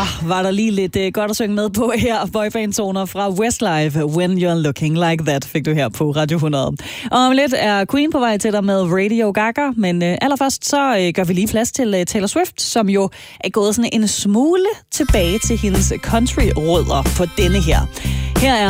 var der lige lidt godt at synge med på her. Boyband-toner fra Westlife. When You're Looking Like That fik du her på Radio 100. Og om lidt er Queen på vej til dig med Radio Gaga. Men allerførst så gør vi lige plads til Taylor Swift, som jo er gået sådan en smule tilbage til hendes country-rødder på denne her. Her er